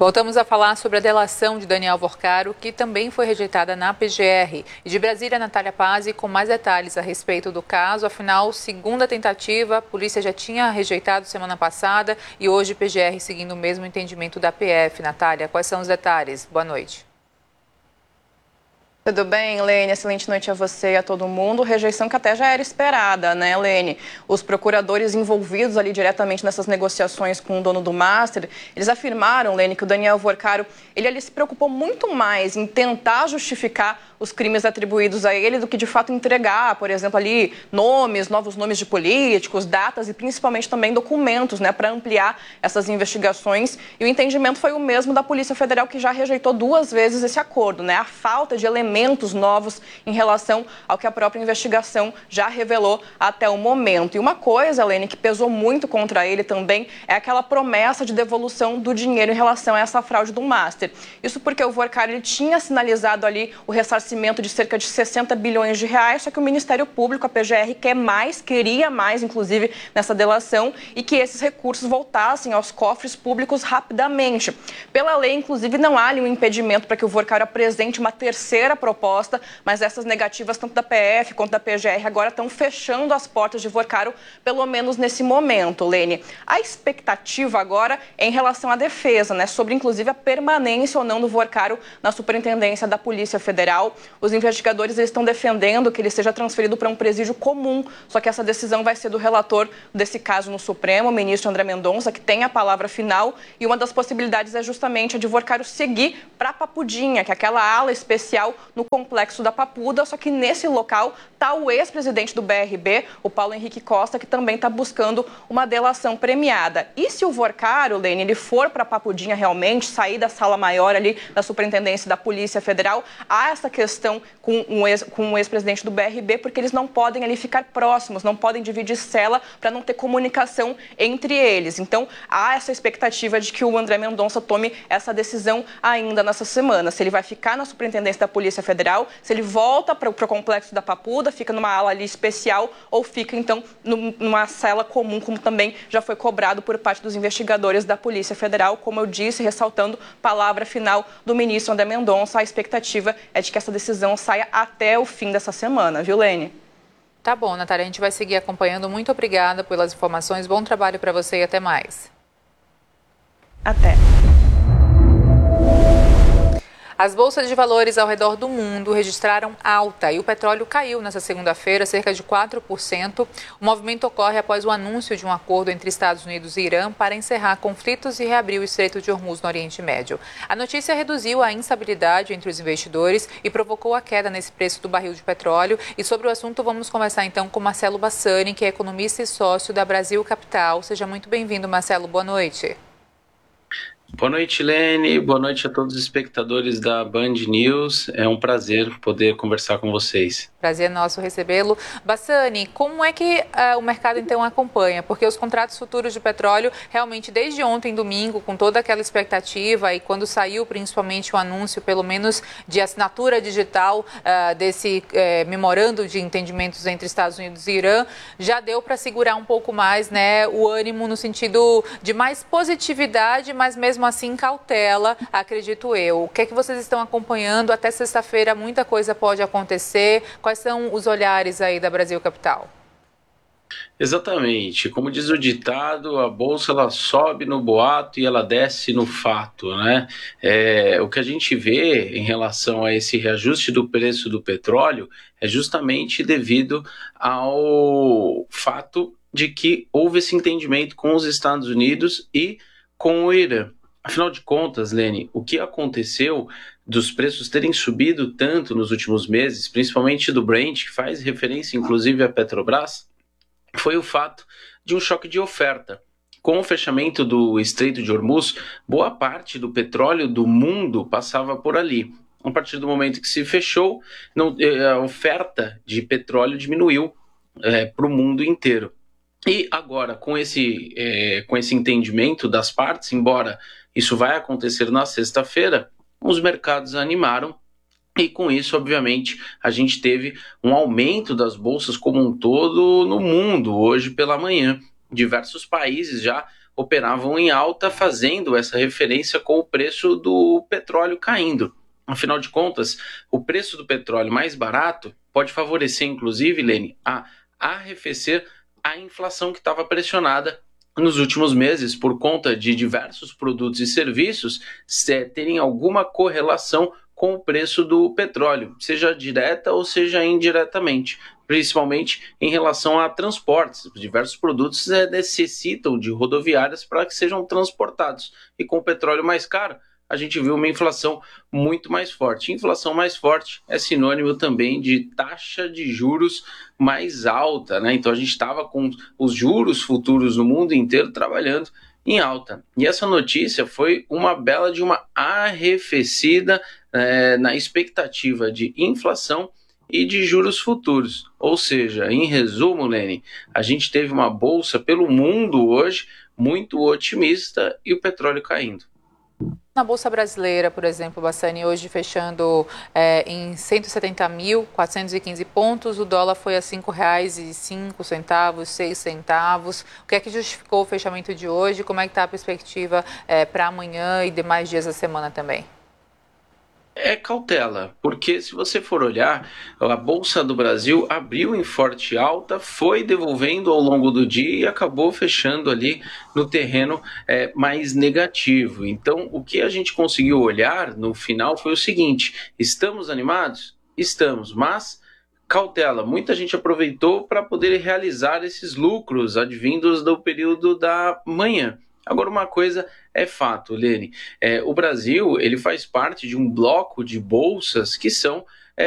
Voltamos a falar sobre a delação de Daniel Vorcaro, que também foi rejeitada na PGR. E de Brasília, Natália Pazzi, com mais detalhes a respeito do caso. Afinal, segunda tentativa, a polícia já tinha rejeitado semana passada e hoje PGR seguindo o mesmo entendimento da PF. Natália, quais são os detalhes? Boa noite. Tudo bem, Lene? Excelente noite a você e a todo mundo. Rejeição que até já era esperada, né, Lene? Os procuradores envolvidos ali diretamente nessas negociações com o dono do Master, eles afirmaram, Lene, que o Daniel Vorcaro, ele se preocupou muito mais em tentar justificar os crimes atribuídos a ele do que de fato entregar, por exemplo, ali novos nomes de políticos, datas e principalmente também documentos, né, para ampliar essas investigações. E o entendimento foi o mesmo da Polícia Federal, que já rejeitou 2 vezes esse acordo, né? A falta de elementos novos em relação ao que a própria investigação já revelou até o momento. E uma coisa, Helene, que pesou muito contra ele também é aquela promessa de devolução do dinheiro em relação a essa fraude do Master. Isso porque o Vorcaro ele tinha sinalizado ali o ressarcimento de cerca de 60 bilhões de reais, só que o Ministério Público, a PGR, queria mais, inclusive, nessa delação, e que esses recursos voltassem aos cofres públicos rapidamente. Pela lei, inclusive, não há ali um impedimento para que o Vorcaro apresente uma terceira proposta, mas essas negativas, tanto da PF quanto da PGR, agora estão fechando as portas de Vorcaro, pelo menos nesse momento, Lene. A expectativa agora é em relação à defesa, né, sobre inclusive a permanência ou não do Vorcaro na Superintendência da Polícia Federal. Os investigadores estão defendendo que ele seja transferido para um presídio comum, só que essa decisão vai ser do relator desse caso no Supremo, o ministro André Mendonça, que tem a palavra final, e uma das possibilidades é justamente a de Vorcaro seguir para a Papudinha, que é aquela ala especial no complexo da Papuda, só que nesse local está o ex-presidente do BRB, o Paulo Henrique Costa, que também está buscando uma delação premiada. E se o Vorcaro, Lene, ele for para a Papudinha realmente, sair da sala maior ali da Superintendência da Polícia Federal, há essa questão com o ex-presidente do BRB, porque eles não podem ali ficar próximos, não podem dividir cela para não ter comunicação entre eles. Então, há essa expectativa de que o André Mendonça tome essa decisão ainda nessa semana. Se ele vai ficar na Superintendência da Polícia Federal, se ele volta para o complexo da Papuda, fica numa ala ali especial, ou fica, então, numa cela comum, como também já foi cobrado por parte dos investigadores da Polícia Federal. Como eu disse, ressaltando palavra final do ministro André Mendonça, a expectativa é de que essa decisão saia até o fim dessa semana, viu, Lene? Tá bom, Natália, a gente vai seguir acompanhando. Muito obrigada pelas informações, bom trabalho para você e até mais. Até. As bolsas de valores ao redor do mundo registraram alta e o petróleo caiu nesta segunda-feira, cerca de 4%. O movimento ocorre após o anúncio de um acordo entre Estados Unidos e Irã para encerrar conflitos e reabrir o Estreito de Hormuz no Oriente Médio. A notícia reduziu a instabilidade entre os investidores e provocou a queda nesse preço do barril de petróleo. E sobre o assunto vamos conversar então com Marcelo Bassani, que é economista e sócio da Brasil Capital. Seja muito bem-vindo, Marcelo. Boa noite. Boa noite, Lene. Boa noite a todos os espectadores da Band News. É um prazer poder conversar com vocês. Prazer nosso recebê-lo. Bassani, como é que o mercado então acompanha? Porque os contratos futuros de petróleo, realmente desde ontem, domingo, com toda aquela expectativa e quando saiu principalmente o anúncio, pelo menos de assinatura digital desse memorando de entendimentos entre Estados Unidos e Irã, já deu para segurar um pouco mais, né, o ânimo no sentido de mais positividade, mas mesmo assim cautela, acredito eu. O que é que vocês estão acompanhando? Até sexta-feira muita coisa pode acontecer. Quais são os olhares aí da Brasil Capital? Exatamente. Como diz o ditado, a bolsa ela sobe no boato e ela desce no fato, né? O que a gente vê em relação a esse reajuste do preço do petróleo é justamente devido ao fato de que houve esse entendimento com os Estados Unidos e com o Irã. Afinal de contas, Lene, o que aconteceu dos preços terem subido tanto nos últimos meses, principalmente do Brent, que faz referência inclusive à Petrobras, foi o fato de um choque de oferta. Com o fechamento do Estreito de Hormuz, boa parte do petróleo do mundo passava por ali. A partir do momento que se fechou, a oferta de petróleo diminuiu para o mundo inteiro. E agora, com esse entendimento das partes, embora isso vai acontecer na sexta-feira, os mercados animaram e com isso, obviamente, a gente teve um aumento das bolsas como um todo no mundo hoje pela manhã. Diversos países já operavam em alta, fazendo essa referência com o preço do petróleo caindo. Afinal de contas, o preço do petróleo mais barato pode favorecer, inclusive, Lene, a arrefecer a inflação que estava pressionada nos últimos meses por conta de diversos produtos e serviços terem alguma correlação com o preço do petróleo, seja direta ou seja indiretamente, principalmente em relação a transportes. Diversos produtos necessitam de rodoviárias para que sejam transportados, e com o petróleo mais caro, a gente viu uma inflação muito mais forte. Inflação mais forte é sinônimo também de taxa de juros mais alta, né? Então a gente estava com os juros futuros no mundo inteiro trabalhando em alta. E essa notícia foi uma bela de uma arrefecida na expectativa de inflação e de juros futuros. Ou seja, em resumo, Lene, a gente teve uma bolsa pelo mundo hoje muito otimista e o petróleo caindo. Na Bolsa Brasileira, por exemplo, Bassani, hoje fechando em 170.415 pontos, o dólar foi a R$ 5,05, 6 centavos. O que é que justificou o fechamento de hoje? Como é que está a perspectiva para amanhã e demais dias da semana também? É cautela, porque se você for olhar, a Bolsa do Brasil abriu em forte alta, foi devolvendo ao longo do dia e acabou fechando ali no terreno mais negativo. Então, o que a gente conseguiu olhar no final foi o seguinte: estamos animados? Estamos, mas cautela. Muita gente aproveitou para poder realizar esses lucros advindos do período da manhã. Agora, uma coisa é fato, Lene, o Brasil ele faz parte de um bloco de bolsas que são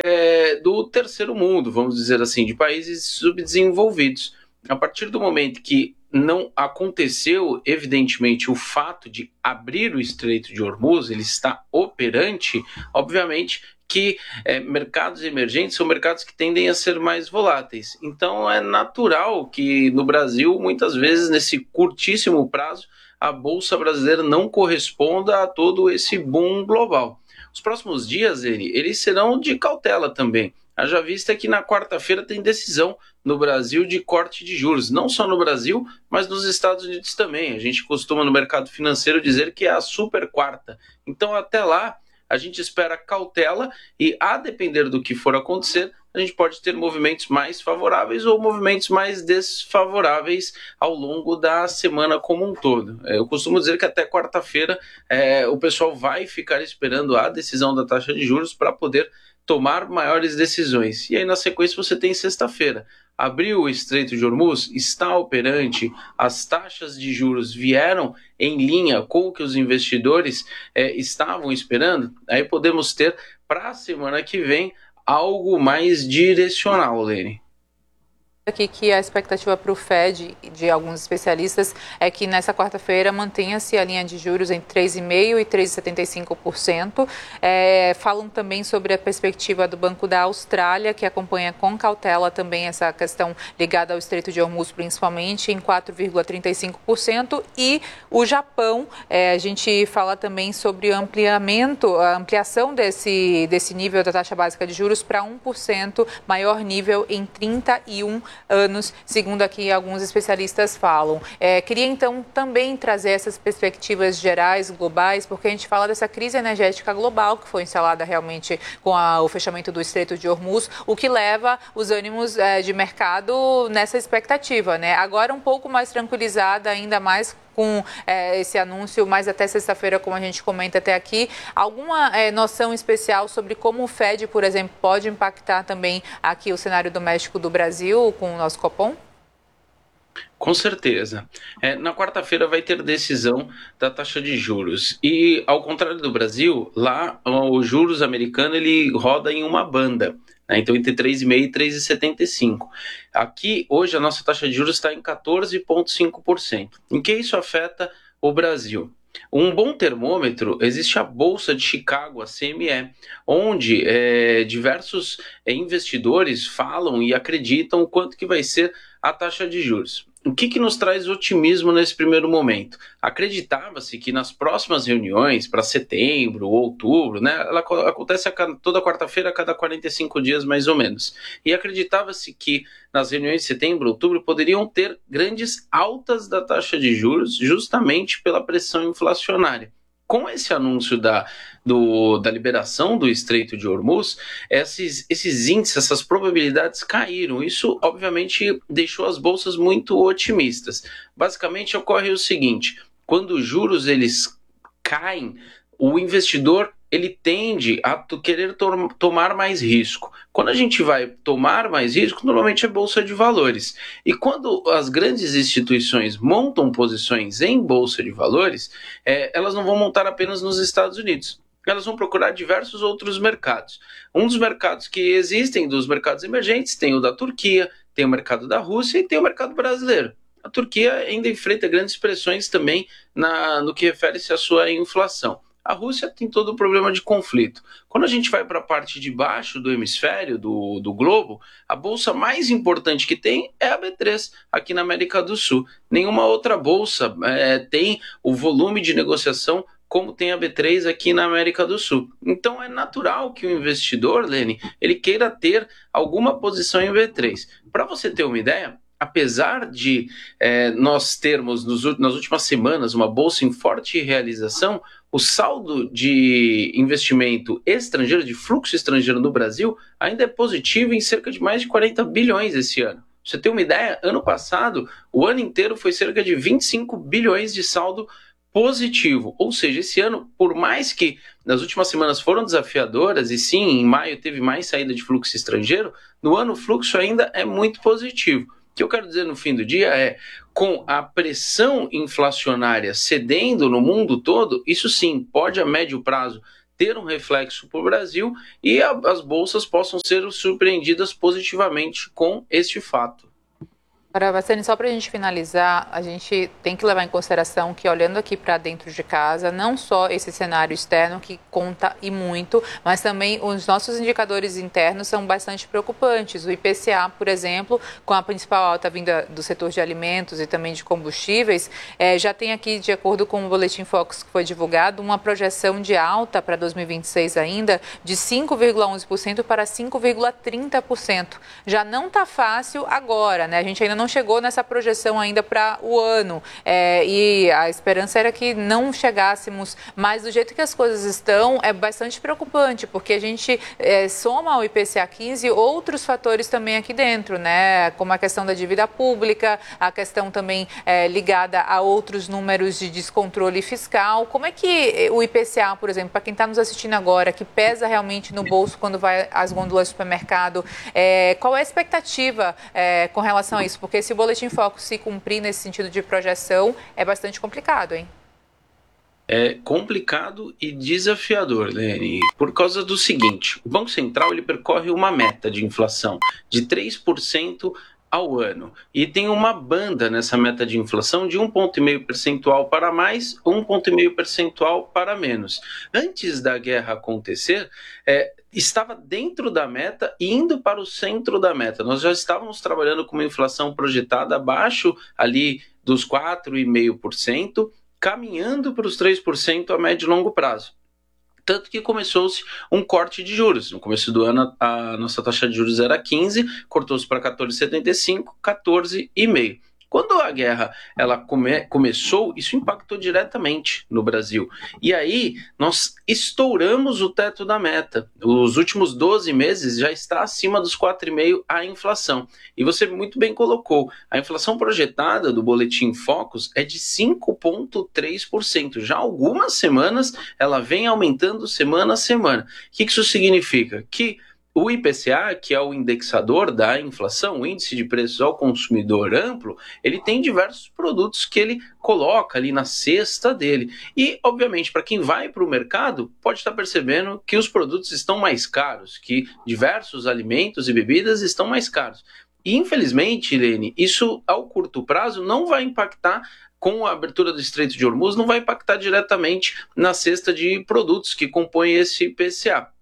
do terceiro mundo, vamos dizer assim, de países subdesenvolvidos. A partir do momento que não aconteceu, evidentemente, o fato de abrir o Estreito de Hormuz, ele está operante, obviamente, que mercados emergentes são mercados que tendem a ser mais voláteis. Então, é natural que no Brasil, muitas vezes, nesse curtíssimo prazo, a Bolsa Brasileira não corresponda a todo esse boom global. Os próximos dias, eles serão de cautela também. Haja vista que na quarta-feira tem decisão no Brasil de corte de juros, não só no Brasil, mas nos Estados Unidos também. A gente costuma no mercado financeiro dizer que é a super quarta. Então, até lá, a gente espera cautela e, a depender do que for acontecer, a gente pode ter movimentos mais favoráveis ou movimentos mais desfavoráveis ao longo da semana como um todo. Eu costumo dizer que até quarta-feira o pessoal vai ficar esperando a decisão da taxa de juros para poder tomar maiores decisões. E aí, na sequência, você tem sexta-feira. Abriu o Estreito de Hormuz, está operante, as taxas de juros vieram em linha com o que os investidores estavam esperando, aí podemos ter para a semana que vem algo mais direcional, Lene. Aqui que a expectativa para o Fed, de alguns especialistas, é que nessa quarta-feira mantenha-se a linha de juros entre 3,5% e 3,75%. Falam também sobre a perspectiva do Banco da Austrália, que acompanha com cautela também essa questão ligada ao Estreito de Hormuz, principalmente, em 4,35%. E o Japão, a gente fala também sobre a ampliação desse nível da taxa básica de juros para 1%, maior nível em 31 anos, segundo aqui alguns especialistas falam. Queria então também trazer essas perspectivas gerais, globais, porque a gente fala dessa crise energética global que foi instalada realmente com o fechamento do Estreito de Hormuz, o que leva os ânimos de mercado nessa expectativa, né? Agora um pouco mais tranquilizada, ainda mais com esse anúncio, mas até sexta-feira, como a gente comenta até aqui. Alguma noção especial sobre como o Fed, por exemplo, pode impactar também aqui o cenário doméstico do Brasil com o nosso Copom? Com certeza. Na quarta-feira vai ter decisão da taxa de juros. E, ao contrário do Brasil, lá os juros americanos ele roda em uma banda. Então, entre 3,5% e 3,75%. Aqui, hoje, a nossa taxa de juros está em 14,5%. Em que isso afeta o Brasil? Um bom termômetro, existe a Bolsa de Chicago, a CME, onde diversos investidores falam e acreditam o quanto que vai ser a taxa de juros. o que nos traz otimismo nesse primeiro momento? Acreditava-se que nas próximas reuniões, para setembro, outubro, né, ela acontece toda quarta-feira, a cada 45 dias mais ou menos, e acreditava-se que nas reuniões de setembro, outubro, poderiam ter grandes altas da taxa de juros, justamente pela pressão inflacionária. Com esse anúncio da liberação do Estreito de Hormuz, esses índices, essas probabilidades caíram. Isso, obviamente, deixou as bolsas muito otimistas. Basicamente, ocorre o seguinte: quando os juros eles caem, o investidor ele tende a querer tomar mais risco. Quando a gente vai tomar mais risco, normalmente é bolsa de valores. E quando as grandes instituições montam posições em bolsa de valores, elas não vão montar apenas nos Estados Unidos. Elas vão procurar diversos outros mercados. Um dos mercados que existem, dos mercados emergentes, tem o da Turquia, tem o mercado da Rússia e tem o mercado brasileiro. A Turquia ainda enfrenta grandes pressões também no que refere-se à sua inflação. A Rússia tem todo o problema de conflito. Quando a gente vai para a parte de baixo do hemisfério, do globo, a bolsa mais importante que tem é a B3, aqui na América do Sul. Nenhuma outra bolsa tem o volume de negociação como tem a B3 aqui na América do Sul. Então é natural que o investidor, Lene, ele queira ter alguma posição em B3. Para você ter uma ideia, apesar de nós termos nas últimas semanas uma bolsa em forte realização, o saldo de investimento estrangeiro, de fluxo estrangeiro no Brasil, ainda é positivo em cerca de mais de 40 bilhões esse ano. Pra você ter uma ideia, ano passado, o ano inteiro foi cerca de 25 bilhões de saldo positivo. Ou seja, esse ano, por mais que nas últimas semanas foram desafiadoras, e sim, em maio teve mais saída de fluxo estrangeiro, no ano o fluxo ainda é muito positivo. O que eu quero dizer no fim do dia é, com a pressão inflacionária cedendo no mundo todo, isso sim pode a médio prazo ter um reflexo para o Brasil e as bolsas possam ser surpreendidas positivamente com este fato. Agora, Bassani, só para a gente finalizar, a gente tem que levar em consideração que, olhando aqui para dentro de casa, não só esse cenário externo que conta e muito, mas também os nossos indicadores internos são bastante preocupantes. O IPCA, por exemplo, com a principal alta vinda do setor de alimentos e também de combustíveis, já tem aqui, de acordo com o Boletim Focus que foi divulgado, uma projeção de alta para 2026 ainda de 5,11% para 5,30%. Já não está fácil agora, né? A gente ainda não chegou nessa projeção ainda para o ano e a esperança era que não chegássemos, mas do jeito que as coisas estão é bastante preocupante, porque a gente soma ao IPCA 15 outros fatores também aqui dentro, né, como a questão da dívida pública, a questão também ligada a outros números de descontrole fiscal. Como é que o IPCA, por exemplo, para quem está nos assistindo agora, que pesa realmente no bolso quando vai às gôndolas do supermercado, qual é a expectativa com relação a isso? Porque se o Boletim Focus se cumprir nesse sentido de projeção, é bastante complicado, hein? É complicado e desafiador, Lene, por causa do seguinte: o Banco Central ele percorre uma meta de inflação de 3% ao ano e tem uma banda nessa meta de inflação de 1,5 percentual para mais, 1,5 percentual para menos. Antes da guerra acontecer, estava dentro da meta e indo para o centro da meta. Nós já estávamos trabalhando com uma inflação projetada abaixo ali dos 4,5%, caminhando para os 3% a médio e longo prazo. Tanto que começou-se um corte de juros. No começo do ano, a nossa taxa de juros era 15, cortou-se para 14,75, 14,5. Quando a guerra começou, isso impactou diretamente no Brasil. E aí, nós estouramos o teto da meta. Os últimos 12 meses já está acima dos 4,5% a inflação. E você muito bem colocou, a inflação projetada do Boletim Focus é de 5,3%. Já há algumas semanas, ela vem aumentando semana a semana. O que isso significa? Que o IPCA, que é o indexador da inflação, o índice de preços ao consumidor amplo, ele tem diversos produtos que ele coloca ali na cesta dele. E, obviamente, para quem vai para o mercado, pode estar percebendo que os produtos estão mais caros, que diversos alimentos e bebidas estão mais caros. E, infelizmente, Irene, isso ao curto prazo não vai impactar. Com a abertura do Estreito de Hormuz, não vai impactar diretamente na cesta de produtos que compõem esse IPCA.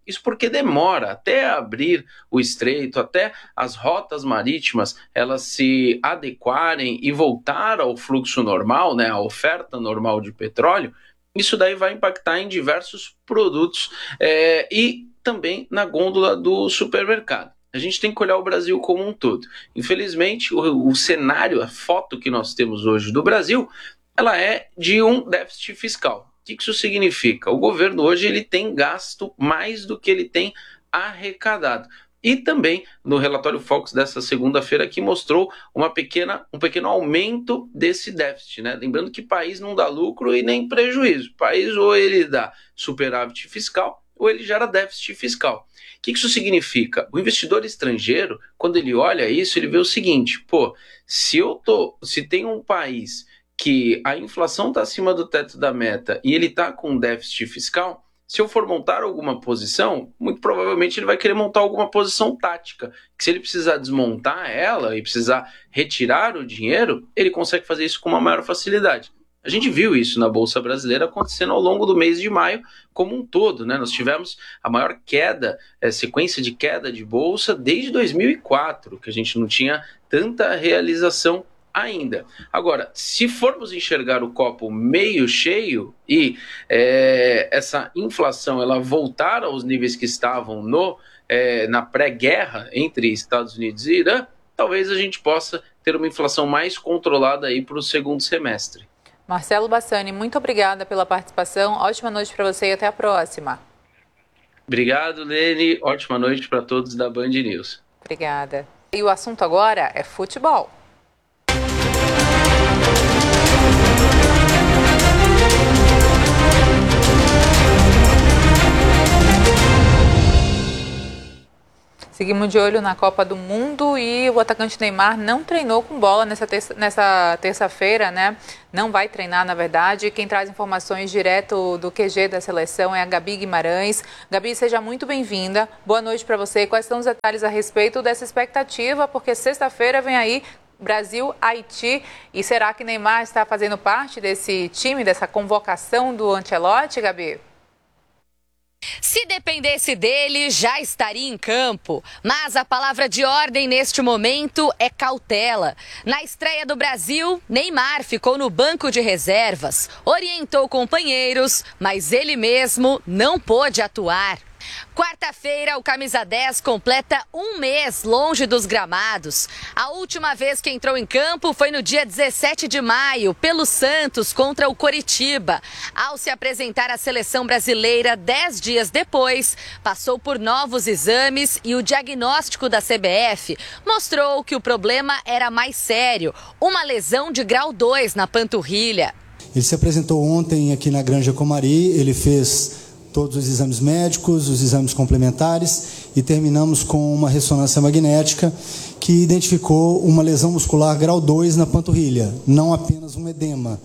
Isso porque demora até abrir o estreito, até as rotas marítimas elas se adequarem e voltar ao fluxo normal, né, a oferta normal de petróleo. Isso daí vai impactar em diversos produtos e também na gôndola do supermercado. A gente tem que olhar o Brasil como um todo. Infelizmente, o cenário, a foto que nós temos hoje do Brasil, ela é de um déficit fiscal. O que isso significa? O governo hoje ele tem gasto mais do que ele tem arrecadado. E também no relatório Focus dessa segunda-feira aqui mostrou um pequeno aumento desse déficit, né? Lembrando que país não dá lucro e nem prejuízo. O país ou ele dá superávit fiscal ou ele gera déficit fiscal. O que isso significa? O investidor estrangeiro, quando ele olha isso, ele vê o seguinte, se tem um país que a inflação está acima do teto da meta e ele está com déficit fiscal, se eu for montar alguma posição, muito provavelmente ele vai querer montar alguma posição tática, que se ele precisar desmontar ela e precisar retirar o dinheiro, ele consegue fazer isso com uma maior facilidade. A gente viu isso na Bolsa Brasileira acontecendo ao longo do mês de maio como um todo, né? Nós tivemos a maior sequência de queda de Bolsa desde 2004, que a gente não tinha tanta realização ainda. Agora, se formos enxergar o copo meio cheio e essa inflação ela voltar aos níveis que estavam na pré-guerra entre Estados Unidos e Irã, talvez a gente possa ter uma inflação mais controlada aí para o segundo semestre. Marcelo Bassani, muito obrigada pela participação. Ótima noite para você e até a próxima. Obrigado, Lene. Ótima noite para todos da Band News. Obrigada. E o assunto agora é futebol. Seguimos de olho na Copa do Mundo e o atacante Neymar não treinou com bola nessa terça-feira, né? Não vai treinar, na verdade. Quem traz informações direto do QG da seleção é a Gabi Guimarães. Gabi, seja muito bem-vinda. Boa noite para você. Quais são os detalhes a respeito dessa expectativa? Porque sexta-feira vem aí Brasil-Haiti. E será que Neymar está fazendo parte desse time, dessa convocação do Ancelotti, Gabi? Se dependesse dele, já estaria em campo. Mas a palavra de ordem neste momento é cautela. Na estreia do Brasil, Neymar ficou no banco de reservas, orientou companheiros, mas ele mesmo não pôde atuar. Quarta-feira, o camisa 10 completa um mês longe dos gramados. A última vez que entrou em campo foi no dia 17 de maio, pelo Santos contra o Coritiba. Ao se apresentar à seleção brasileira 10 dias depois, passou por novos exames e o diagnóstico da CBF mostrou que o problema era mais sério, uma lesão de grau 2 na panturrilha. Ele se apresentou ontem aqui na Granja Comari, ele fez todos os exames médicos, os exames complementares e terminamos com uma ressonância magnética que identificou uma lesão muscular grau 2 na panturrilha, não apenas um edema.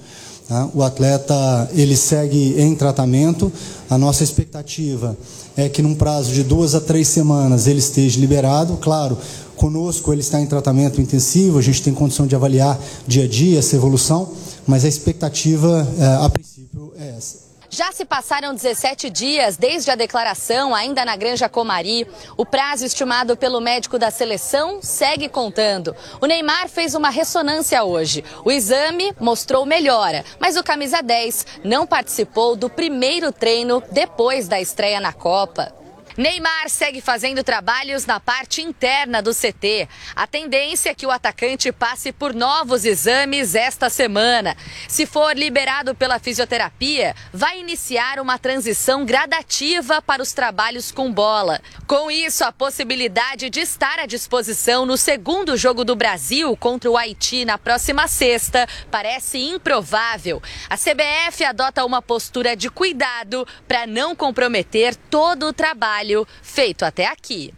O atleta ele segue em tratamento, a nossa expectativa é que num prazo de 2 a 3 semanas ele esteja liberado, claro, conosco ele está em tratamento intensivo, a gente tem condição de avaliar dia a dia essa evolução, mas a expectativa a princípio é essa. Já se passaram 17 dias desde a declaração, ainda na Granja Comari. O prazo estimado pelo médico da seleção segue contando. O Neymar fez uma ressonância hoje. O exame mostrou melhora, mas o camisa 10 não participou do primeiro treino depois da estreia na Copa. Neymar segue fazendo trabalhos na parte interna do CT. A tendência é que o atacante passe por novos exames esta semana. Se for liberado pela fisioterapia, vai iniciar uma transição gradativa para os trabalhos com bola. Com isso, a possibilidade de estar à disposição no segundo jogo do Brasil contra o Haiti na próxima sexta parece improvável. A CBF adota uma postura de cuidado para não comprometer todo o trabalho feito até aqui.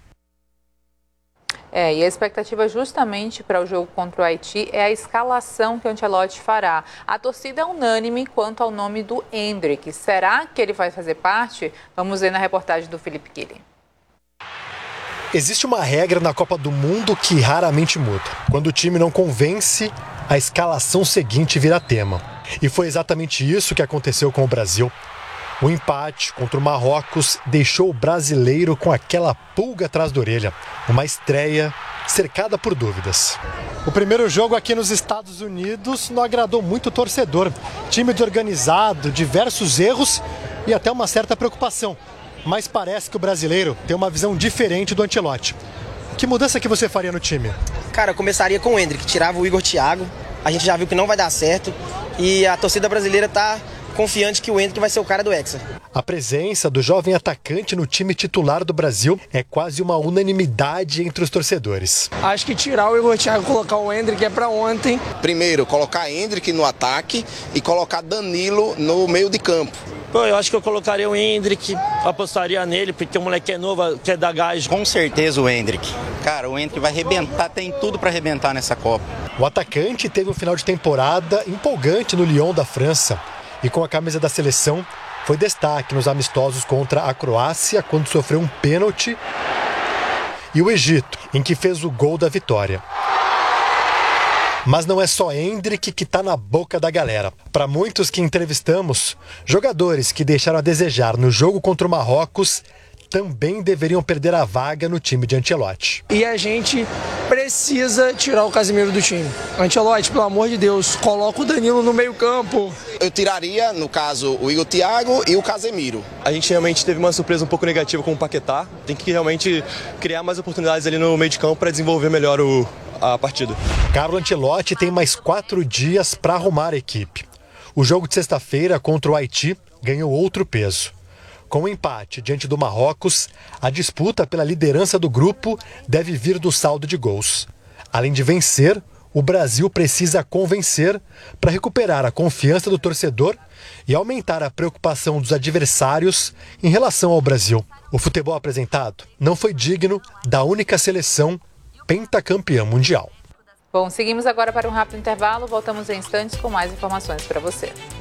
E a expectativa justamente para o jogo contra o Haiti é a escalação que o Ancelotti fará. A torcida é unânime quanto ao nome do Endrick. Será que ele vai fazer parte? Vamos ver na reportagem do Felipe Killing. Existe uma regra na Copa do Mundo que raramente muda. Quando o time não convence, a escalação seguinte vira tema. E foi exatamente isso que aconteceu com o Brasil. O empate contra o Marrocos deixou o brasileiro com aquela pulga atrás da orelha. Uma estreia cercada por dúvidas. O primeiro jogo aqui nos Estados Unidos não agradou muito o torcedor. Time desorganizado, diversos erros e até uma certa preocupação. Mas parece que o brasileiro tem uma visão diferente do Ancelotti. Que mudança que você faria no time? Cara, eu começaria com o Endrick, tirava o Igor Thiago. A gente já viu que não vai dar certo e a torcida brasileira está confiante que o Endrick vai ser o cara do Hexa. A presença do jovem atacante no time titular do Brasil é quase uma unanimidade entre os torcedores. Acho que tirar o Igor Thiago e colocar o Endrick é para ontem. Primeiro, colocar Endrick no ataque e colocar Danilo no meio de campo. Pô, eu acho que eu colocaria o Endrick, apostaria nele, porque o moleque é novo, quer dar gás. Com certeza o Endrick. Cara, o Endrick vai arrebentar, tem tudo para arrebentar nessa Copa. O atacante teve um final de temporada empolgante no Lyon da França. E com a camisa da seleção, foi destaque nos amistosos contra a Croácia, quando sofreu um pênalti, e o Egito, em que fez o gol da vitória. Mas não é só Endrick que está na boca da galera. Para muitos que entrevistamos, jogadores que deixaram a desejar no jogo contra o Marrocos também deveriam perder a vaga no time de Ancelotti. E a gente precisa tirar o Casemiro do time. Ancelotti, pelo amor de Deus, coloca o Danilo no meio-campo. Eu tiraria, no caso, o Igor Thiago e o Casemiro. A gente realmente teve uma surpresa um pouco negativa com o Paquetá. Tem que realmente criar mais oportunidades ali no meio de campo para desenvolver melhor a partida. Carlo Ancelotti tem mais 4 dias para arrumar a equipe. O jogo de sexta-feira contra o Haiti ganhou outro peso. Com o empate diante do Marrocos, a disputa pela liderança do grupo deve vir do saldo de gols. Além de vencer, o Brasil precisa convencer para recuperar a confiança do torcedor e aumentar a preocupação dos adversários em relação ao Brasil. O futebol apresentado não foi digno da única seleção pentacampeã mundial. Bom, seguimos agora para um rápido intervalo. Voltamos em instantes com mais informações para você.